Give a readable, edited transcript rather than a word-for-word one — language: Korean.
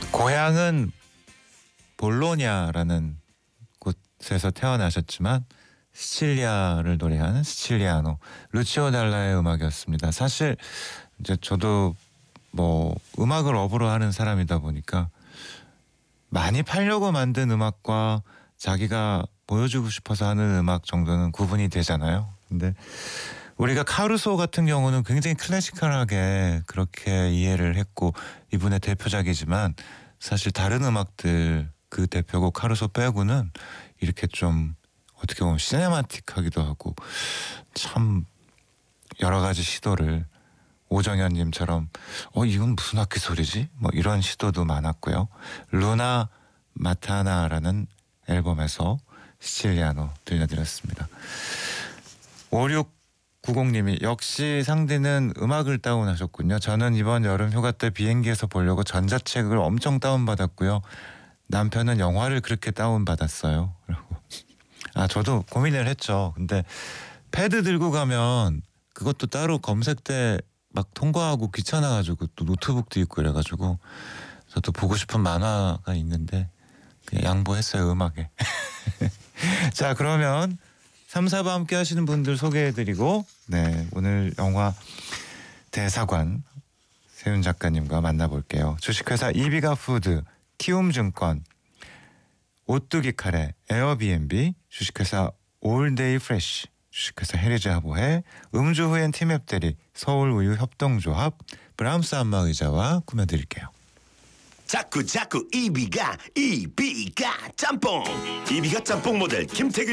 고향은 볼로냐라는 곳에서 태어나셨지만 시칠리아를 노래하는 시칠리아노 루치오 달라의 음악이었습니다. 사실 이제 저도 뭐 음악을 업으로 하는 사람이다 보니까 많이 팔려고 만든 음악과 자기가 보여주고 싶어서 하는 음악 정도는 구분이 되잖아요. 근데 우리가 카루소 같은 경우는 굉장히 클래시컬하게 그렇게 이해를 했고 이분의 대표작이지만 사실 다른 음악들 그 대표곡 카루소 빼고는 이렇게 좀 어떻게 보면 시네마틱하기도 하고 참 여러 가지 시도를 오정현님처럼 이건 무슨 악기 소리지? 뭐 이런 시도도 많았고요. 루나 마타나라는 앨범에서 시칠리아노 들려드렸습니다. 5690님이 역시 상디는 음악을 다운하셨군요. 저는 이번 여름 휴가 때 비행기에서 보려고 전자책을 엄청 다운받았고요. 남편은 영화를 그렇게 다운받았어요. 저도 고민을 했죠. 근데 패드 들고 가면 그것도 따로 검색대 막 통과하고 귀찮아가지고 또 노트북도 있고 이래가지고 저도 보고 싶은 만화가 있는데 그냥 양보했어요, 음악에. 자, 그러면 3, 4부 함께 하시는 분들 소개해드리고 오늘 영화 대사관 세윤 작가님과 만나볼게요. 주식회사 이비가푸드, 키움증권, 오뚜기 카레, 에어비앤비, 주식회사 올데이 프레쉬, 주식회사 헤리즈 하보해, 음주 후엔 티맵 대리, 서울우유 협동조합, 브람스 안마의자와 꾸며드릴게요. 자꾸 이비가 짬뽕. 이비가 짬뽕 모델 김태균